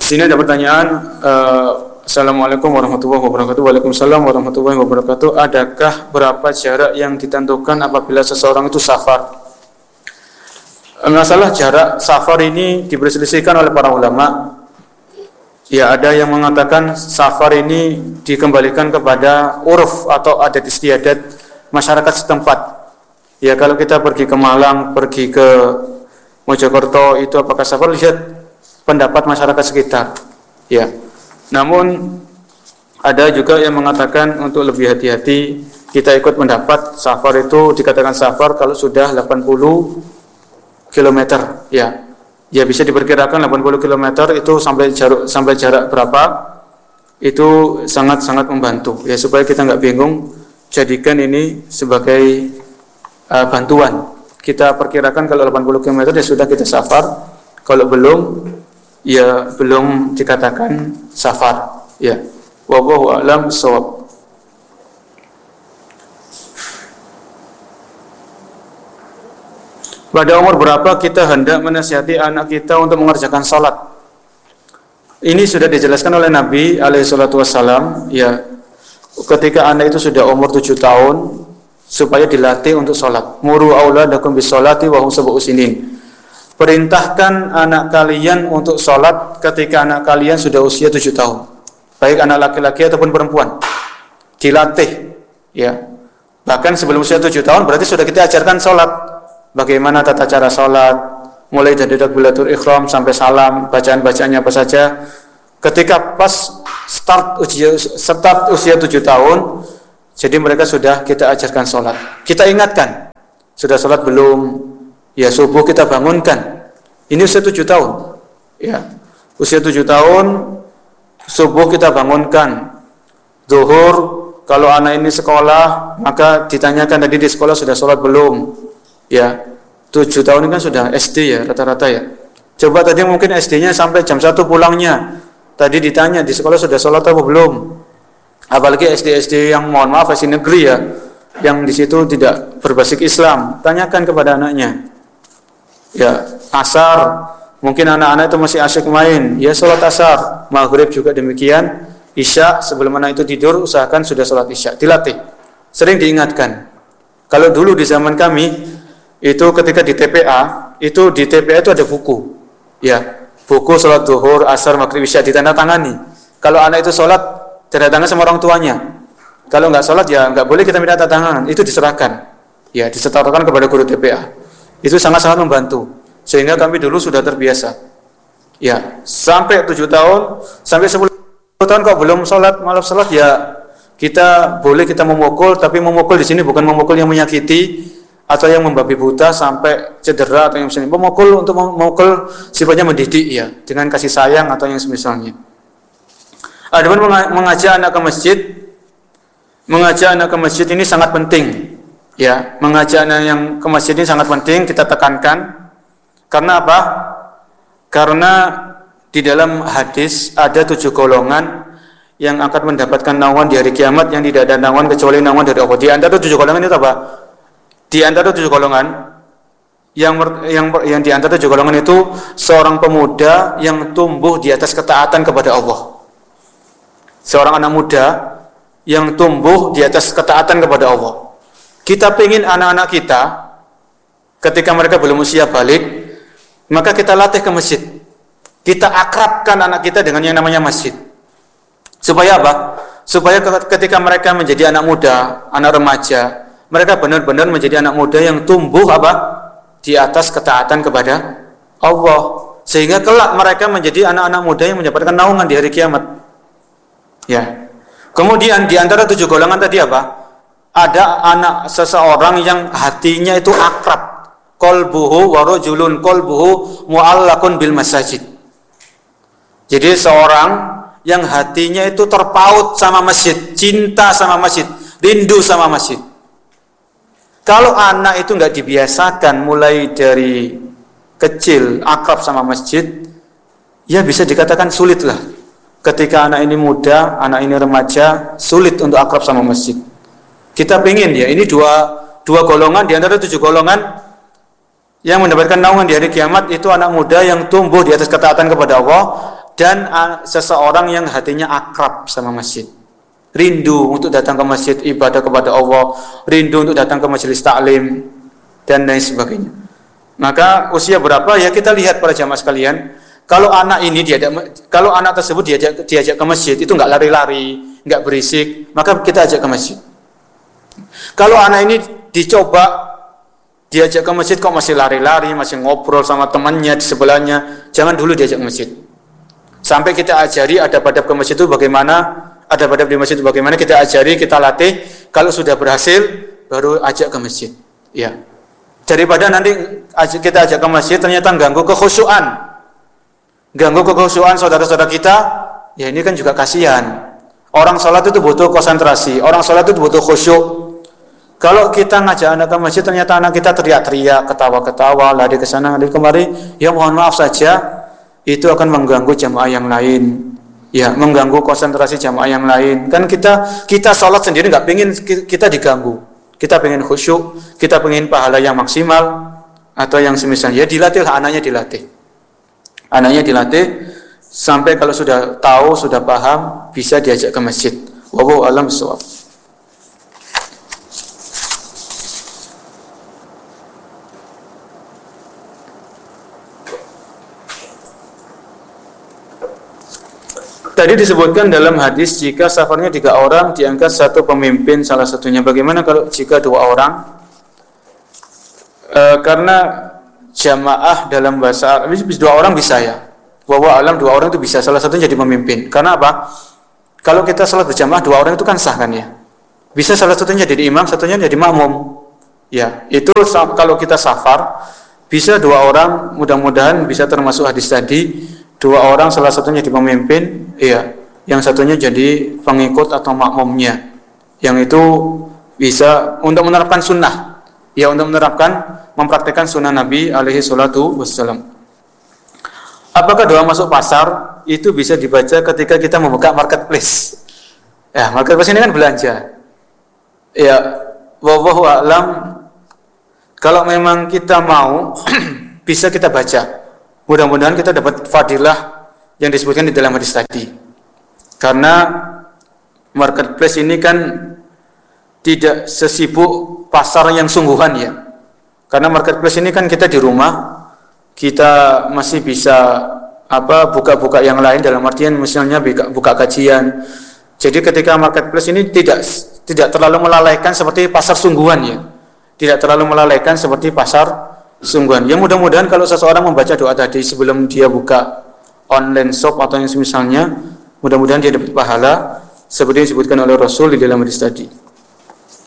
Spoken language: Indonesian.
sini ada pertanyaan. Assalamualaikum warahmatullahi wabarakatuh. Waalaikumsalam warahmatullahi wabarakatuh. Adakah berapa jarak yang ditentukan apabila seseorang itu safar? Masalah jarak safar ini diperselisihkan oleh para ulama. Ya, ada yang mengatakan safar ini dikembalikan kepada uruf atau adat istiadat masyarakat setempat. Ya, kalau kita pergi ke Malang, pergi ke Mojokerto, itu apakah safar? Lihat pendapat masyarakat sekitar. Ya. Namun ada juga yang mengatakan untuk lebih hati-hati kita ikut pendapat safar itu dikatakan safar kalau sudah 80 km, ya. Ya, bisa diperkirakan 80 km itu sampai jarak berapa? Itu sangat-sangat membantu ya, supaya kita nggak bingung. Jadikan ini sebagai bantuan. Kita perkirakan kalau 80 km ya sudah kita safar. Kalau belum, ya belum dikatakan safar. Ya, wallahu a'lam bishawab. Pada umur berapa kita hendak menasihati anak kita untuk mengerjakan salat? Ini sudah dijelaskan oleh Nabi alaihi salatu wassalam, ya. Ketika anak itu sudah umur 7 tahun, supaya dilatih untuk salat. Muru auladakum bis-sholati wa hum sab'u sinin. Perintahkan anak kalian untuk salat ketika anak kalian sudah usia 7 tahun. Baik anak laki-laki ataupun perempuan. Dilatih, ya. Bahkan sebelum usia 7 tahun berarti sudah kita ajarkan salat. Bagaimana tata cara salat, mulai dari takbiratul ihram sampai salam, bacaan-bacaannya apa saja. Ketika pas start usia 7 tahun, jadi mereka sudah kita ajarkan salat. Kita ingatkan, sudah salat belum? Ya, subuh kita bangunkan. Ini usia 7 tahun. Ya. Usia 7 tahun subuh kita bangunkan. Zuhur, kalau anak ini sekolah, maka ditanyakan tadi di sekolah sudah salat belum? Ya. 7 tahun ini kan sudah SD ya rata-rata ya. Coba tadi mungkin SD-nya sampai jam 1 pulangnya. Tadi ditanya di sekolah sudah salat atau belum? Apalagi SD-SD yang mohon maaf SD negeri ya, yang di situ tidak berbasis Islam. Tanyakan kepada anaknya. Ya, asar, mungkin anak-anak itu masih asyik main, ya sholat asar. Maghrib juga demikian. Isya, sebelum anak itu tidur usahakan sudah sholat isya. Dilatih, sering diingatkan. Kalau dulu di zaman kami itu ketika di TPA, itu di TPA itu ada buku, ya, buku sholat zuhur, asar, maghrib, isya ditandatangani. Kalau anak itu sholat, tanda tangan sama orang tuanya. Kalau nggak sholat ya nggak boleh kita minta tanda tangan. Itu diserahkan, ya, disetorkan kepada guru TPA. Itu sangat-sangat membantu. Sehingga kami dulu sudah terbiasa. Ya, sampai 7 tahun, sampai 10 tahun kok belum sholat, malam sholat ya kita boleh kita memukul, tapi memukul di sini bukan memukul yang menyakiti atau yang membabi buta sampai cedera atau yang misalnya memukul untuk memukul sifatnya mendidik ya, dengan kasih sayang atau yang semisalnya. Adapun mengajak anak ke masjid ini sangat penting. Ya, mengajak anak yang ke masjid ini sangat penting kita tekankan. Karena apa? Karena di dalam hadis ada 7 golongan yang akan mendapatkan naungan di hari kiamat yang tidak ada naungan kecuali naungan dari Allah. Di antara 7 golongan itu apa? Di antara 7 golongan yang di antara 7 golongan itu seorang pemuda yang tumbuh di atas ketaatan kepada Allah. Seorang anak muda yang tumbuh di atas ketaatan kepada Allah. Kita ingin anak-anak kita ketika mereka belum usia balik, maka kita latih ke masjid. Kita akrabkan anak kita dengan yang namanya masjid. Supaya apa? Supaya ketika mereka menjadi anak muda, anak remaja, mereka benar-benar menjadi anak muda yang tumbuh apa? Di atas ketaatan kepada Allah. Sehingga kelak mereka menjadi anak-anak muda yang mendapatkan naungan di hari kiamat. Ya. Kemudian di antara 7 golongan tadi apa? Ada anak seseorang yang hatinya itu akrab. Qalbuhu wa rajulun qalbuhu mu'allaqun bil masajid. Jadi seorang yang hatinya itu terpaut sama masjid, cinta sama masjid, rindu sama masjid. Kalau anak itu enggak dibiasakan mulai dari kecil akrab sama masjid, ya bisa dikatakan sulit lah. Ketika anak ini muda, anak ini remaja, sulit untuk akrab sama masjid. Kita ingin ya, ini dua golongan di antara 7 golongan yang mendapatkan naungan di hari kiamat itu anak muda yang tumbuh di atas ketaatan kepada Allah. dan seseorang yang hatinya akrab sama masjid, rindu untuk datang ke masjid ibadah kepada Allah, rindu untuk datang ke majelis taklim dan lain sebagainya. Maka usia berapa ya kita lihat para jamaah sekalian. Kalau anak tersebut diajak ke masjid itu nggak lari-lari, nggak berisik, maka kita ajak ke masjid. Kalau anak ini dicoba diajak ke masjid kok masih lari-lari, masih ngobrol sama temannya di sebelahnya, jangan dulu diajak ke masjid. Sampai kita ajari adab-adab ke masjid itu bagaimana, adab-adab di masjid itu bagaimana, kita ajari, kita latih. Kalau sudah berhasil, baru ajak ke masjid. Ya. Daripada nanti kita ajak ke masjid ternyata ganggu kekhusyuan. Ganggu kekhusyuan saudara-saudara kita, ya ini kan juga kasihan. Orang sholat itu butuh konsentrasi, orang sholat itu butuh khusyuk. Kalau kita ngajak anak ke masjid ternyata anak kita teriak-teriak, ketawa-ketawa, lari ke sana, lari kemari, ya mohon maaf saja, itu akan mengganggu jamaah yang lain. Ya, mengganggu konsentrasi jamaah yang lain. Kan kita sholat sendiri nggak pengen kita diganggu. Kita pengen khusyuk, kita pengen pahala yang maksimal atau yang semisal. Ya dilatihlah, anaknya dilatih. Anaknya dilatih sampai kalau sudah tahu, sudah paham, bisa diajak ke masjid. Wallahu a'lam bishawab. Tadi disebutkan dalam hadis jika safarnya 3 orang diangkat satu pemimpin salah satunya. Bagaimana kalau jika 2 orang? Karena jamaah dalam bahasa Arab 2 orang bisa ya. Wallahu alam 2 orang itu bisa, salah satunya jadi pemimpin. Karena apa? Kalau kita salat berjamaah 2 orang itu kan sah kan ya. Bisa salah satunya jadi imam, satunya jadi makmum. Ya, itu kalau kita safar bisa 2 orang, mudah-mudahan bisa termasuk hadis tadi. 2 orang salah satunya jadi pemimpin, ya, yang satunya jadi pengikut atau makmumnya. Yang itu bisa untuk menerapkan sunnah, ya, untuk mempraktikkan sunnah Nabi alaihi salatu wassalam. Apakah doa masuk pasar itu bisa dibaca ketika kita membuka marketplace? Ya, marketplace ini kan belanja. Ya, wallahu a'lam. Kalau memang kita mau, bisa kita baca. Mudah-mudahan kita dapat fadilah yang disebutkan di dalam hadis tadi. Karena marketplace ini kan tidak sesibuk pasar yang sungguhan ya. Karena marketplace ini kan kita di rumah, kita masih bisa buka-buka yang lain, dalam artian misalnya buka kajian. Jadi ketika marketplace ini tidak terlalu melalaikan seperti pasar sungguhan ya. Tidak terlalu melalaikan seperti pasar sungguhan. Ya mudah-mudahan kalau seseorang membaca doa tadi sebelum dia buka online shop atau yang semisalnya, mudah-mudahan dia dapat pahala seperti yang disebutkan oleh Rasul di dalam hadis tadi.